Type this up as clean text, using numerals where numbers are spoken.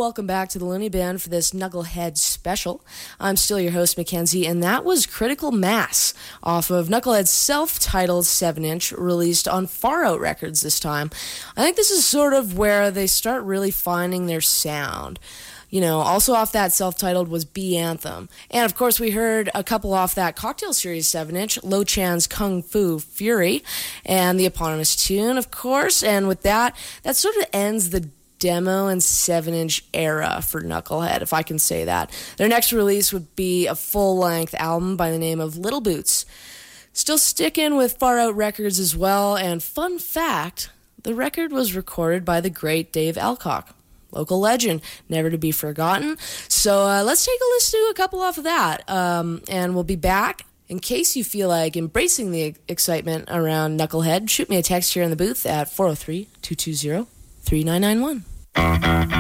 welcome back to the Looney Band for this Knucklehead special. I'm still your host, Mackenzie, and that was Critical Mass off of Knucklehead's self-titled 7-inch, released on Far Out Records this time. I think this is sort of where they start really finding their sound. You know, also off that self-titled was B Anthem. And of course, we heard a couple off that Cocktail Series 7-inch, Lo Chan's Kung Fu Fury, and the eponymous tune, of course. And with that sort of ends the demo and 7-inch era for Knucklehead, if I can say that. Their next release would be a full-length album by the name of Little Boots. Still sticking with Far Out Records as well, and fun fact, the record was recorded by the great Dave Alcock. Local legend, never to be forgotten. So let's take a listen to a couple off of that, and we'll be back. In case you feel like embracing the excitement around Knucklehead, shoot me a text here in the booth at 403-220-3991.